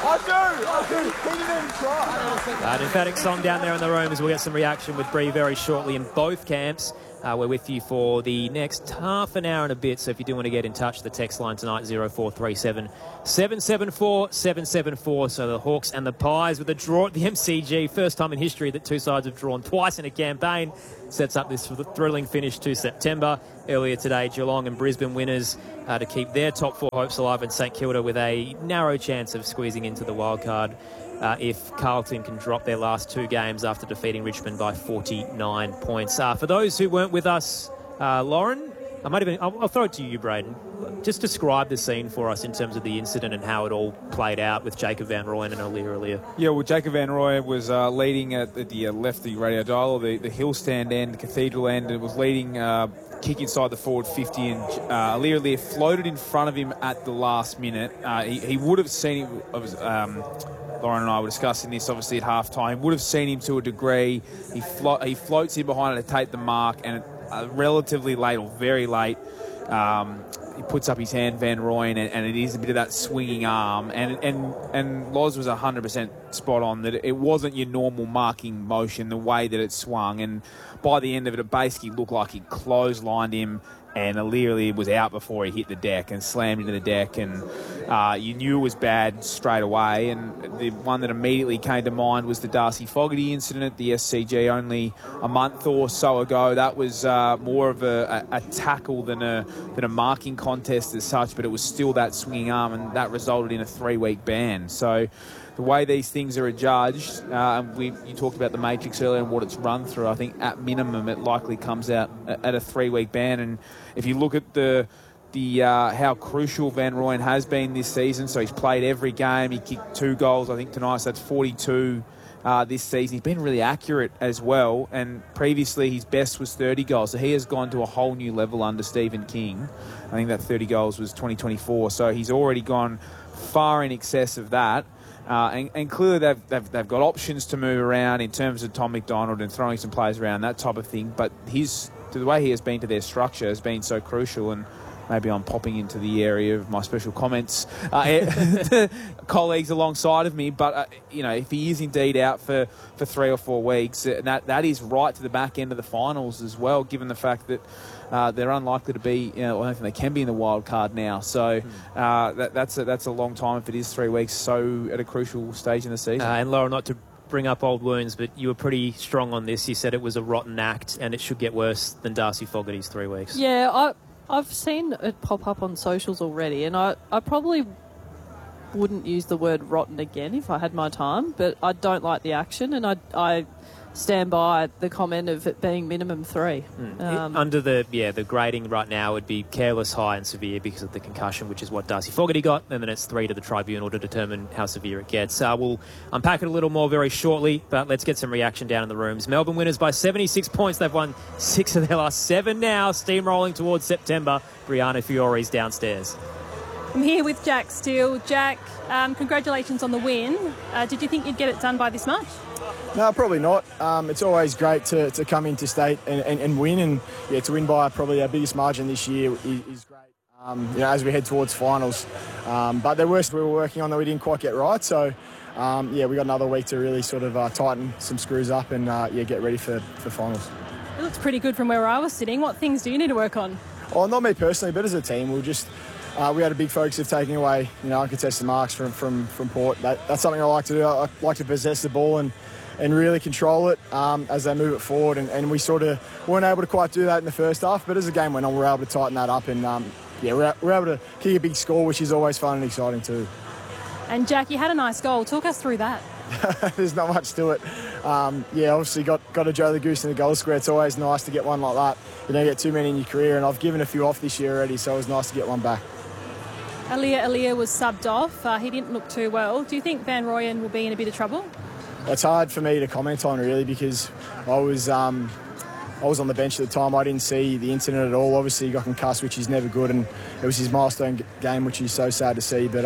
I do. He didn't even try. An emphatic song down there in the room as we'll get some reaction with Bree very shortly in both camps. We're with you for the next half an hour and a bit, so if you do want to get in touch, the text line tonight, 0437 774 774. So the Hawks and the Pies with a draw at the MCG. First time in history that two sides have drawn twice in a campaign. Sets up this thrilling finish to September. Earlier today, Geelong and Brisbane winners to keep their top four hopes alive, and St Kilda with a narrow chance of squeezing into the wild card if Carlton can drop their last two games after defeating Richmond by 49 points. For those who weren't with us, Lauren, I'll throw it to you, Braden. Just describe the scene for us in terms of the incident and how it all played out with Jacob van Rooyen and earlier. Yeah, well, Jacob van Rooyen was leading at the left of the radio dial, the hill stand end, the cathedral end, and was leading kick inside the forward 50, and Aliir floated in front of him at the last minute. He would have seen him. Lauren and I were discussing this, obviously, at halftime. Would have seen him to a degree. He floats in behind it to take the mark, and relatively late, or very late, he puts up his hand, Van Rooyen, and it is a bit of that swinging arm. And Loz was 100% spot on that it wasn't your normal marking motion, the way that it swung. And by the end of it basically looked like he clotheslined him, and Aliir was out before he hit the deck and slammed into the deck, and you knew it was bad straight away. And the one that immediately came to mind was the Darcy Fogarty incident at the SCG only a month or so ago. That was more of a tackle than a marking contest as such, but it was still that swinging arm, and that resulted in a 3-week ban. So the way these things are adjudged, you talked about the matrix earlier and what it's run through. I think at minimum it likely comes out at a 3-week ban. And if you look at the how crucial Van Rooyen has been this season, so he's played every game. He kicked 2 goals, I think, tonight. So that's 42 this season. He's been really accurate as well. And previously his best was 30 goals. So he has gone to a whole new level under Stephen King. I think that 30 goals was 2024. So he's already gone far in excess of that. And clearly they've got options to move around in terms of Tom McDonald and throwing some players around, that type of thing. But the way he has been to their structure has been so crucial. And maybe I'm popping into the area of my special comments, colleagues alongside of me. But, if he is indeed out for 3 or 4 weeks, that is right to the back end of the finals as well, given the fact that they're unlikely to be, I don't think they can be in the wild card now. So that's a long time if it is 3 weeks, so at a crucial stage in the season. And Laura, not to bring up old wounds, but you were pretty strong on this. You said it was a rotten act and it should get worse than Darcy Fogarty's 3 weeks. Yeah, I've seen it pop up on socials already, and I probably wouldn't use the word rotten again if I had my time, but I don't like the action, and I stand by the comment of it being minimum 3. Under the grading right now would be careless, high and severe because of the concussion, which is what Darcy Fogarty got, and then it's 3 to the tribunal to determine how severe it gets. We'll unpack it a little more very shortly, but let's get some reaction down in the rooms. Melbourne winners by 76 points. They've won 6 of their last 7 now, steamrolling towards September. Brianna Fiore's downstairs. I'm here with Jack Steele. Jack, congratulations on the win. Did you think you'd get it done by this much? No, probably not. It's always great to come into state and win, and to win by probably our biggest margin this year is great. As we head towards finals. But there were we were working on that we didn't quite get right. So we got another week to really sort of tighten some screws up and get ready for finals. It looks pretty good from where I was sitting. What things do you need to work on? Oh, not me personally, but as a team, we had a big focus of taking away, uncontested marks from Port. That's something I like to do. I like to possess the ball and really control it as they move it forward. And we sort of weren't able to quite do that in the first half. But as the game went on, we were able to tighten that up. And, we're able to kick a big score, which is always fun and exciting too. And, Jack, you had a nice goal. Talk us through that. There's not much to it. Obviously got a Joe the Goose in the goal square. It's always nice to get one like that. You don't get too many in your career. And I've given a few off this year already, so it was nice to get one back. Aliir was subbed off. He didn't look too well. Do you think Van Rooyen will be in a bit of trouble? It's hard for me to comment on, really, because I was on the bench at the time. I didn't see the incident at all. Obviously, he got concussed, which is never good, and it was his milestone game, which is so sad to see. But,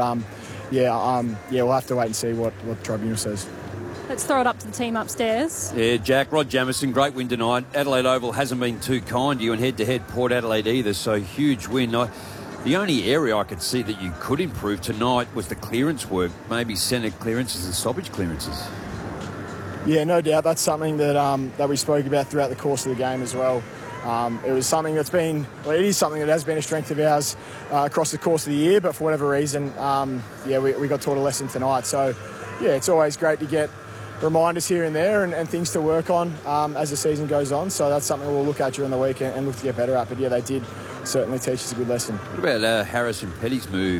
we'll have to wait and see what the tribunal says. Let's throw it up to the team upstairs. Yeah, Jack, Rod Jamieson, great win tonight. Adelaide Oval hasn't been too kind to you, and head-to-head Port Adelaide either, so huge win. The only area I could see that you could improve tonight was the clearance work, maybe centre clearances and stoppage clearances. Yeah, no doubt. That's something that we spoke about throughout the course of the game as well. It was something it is something that has been a strength of ours across the course of the year, but for whatever reason, we got taught a lesson tonight. So, yeah, it's always great to get reminders here and there and things to work on as the season goes on. So that's something we'll look at during the week and look to get better at. But, yeah, they did certainly teach us a good lesson. What about Harrison Petty's move